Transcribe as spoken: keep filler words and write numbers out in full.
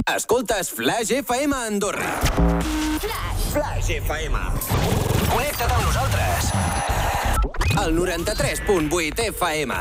Escoltes Flash F M a Andorra. Flash. Flash F M. Connecta't amb nosaltres. El noranta-tres punt vuit F M.